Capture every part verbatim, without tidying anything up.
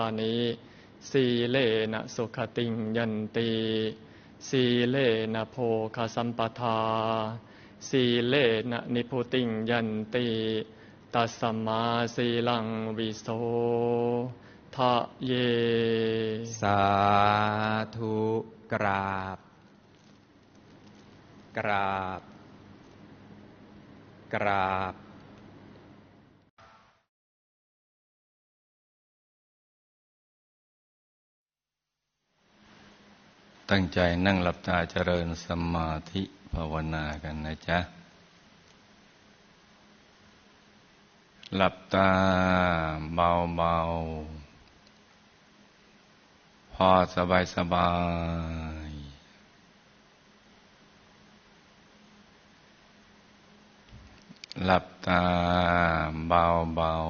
นิสีเลนะสุขติงยันติสีเลนะโภคสัมปทาสีเลนะนิพุติงยันติตัสสมาสีลังวิโสทะเยสาธุกราบกราบกราบตั้งใจนั่งหลับตาเจริญสมาธิภาวนากันนะจ๊ะหลับตาเบาๆพอสบายสบายหลับตาเบา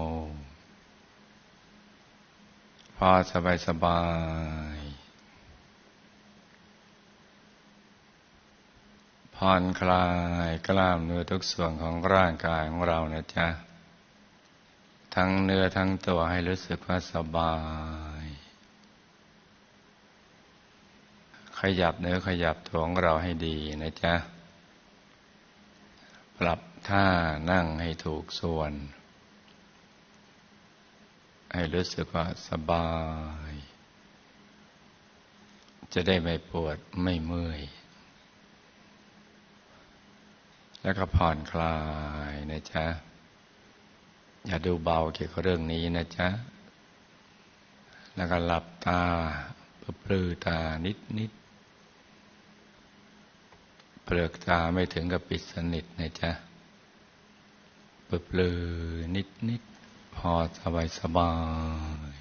ๆพอสบายสบายผ่อนคลายกล้ามเนื้อทุกส่วนของร่างกายของเรานะจ๊ะทั้งเนื้อทั้งตัวให้รู้สึกว่าสบายขยับเนื้อขยับตัวของเราให้ดีนะจ๊ะปรับท่านั่งให้ถูกส่วนให้รู้สึกว่าสบายจะได้ไม่ปวดไม่เมื่อยแล้วก็ผ่อนคลายนะจ๊ะอย่าดูเบาเกี่ยวกับเรื่องนี้นะจ๊ะแล้วก็หลับตาปลือตานิดนิดเปลือกตาไม่ถึงกับปิดสนิทนะจ๊ะปลือนิดนิดพอสบายสบาย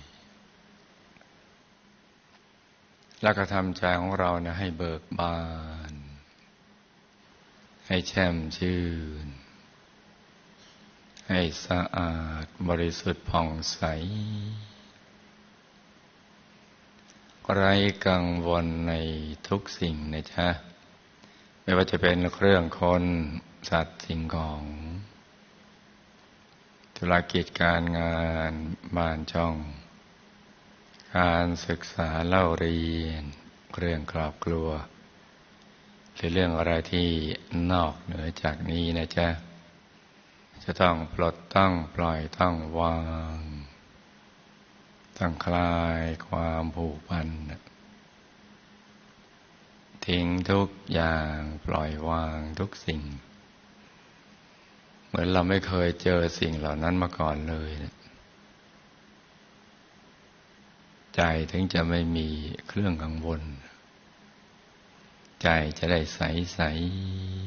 แล้วก็ทำใจของเรานะให้เบิกบานให้แช่มชื่นให้สะอาดบริสุทธิ์ผ่องใสไร้กังวลในทุกสิ่งนะจ๊ะไม่ว่าจะเป็นเครื่องคนสัตว์สิ่งของธุรกิจการงานบ้านช่องการศึกษาเล่าเรียนเรื่องครอบครัวหรือเรื่องอะไรที่นอกเหนือจากนี้นะจ๊ะจะต้องปลดต้องปล่อยต้องวางต้องคลายความผูกพันทิ้งทุกอย่างปล่อยวางทุกสิ่งเหมือนเราไม่เคยเจอสิ่งเหล่านั้นมาก่อนเลยใจถึงจะไม่มีเครื่องกังวลใจจะได้ใส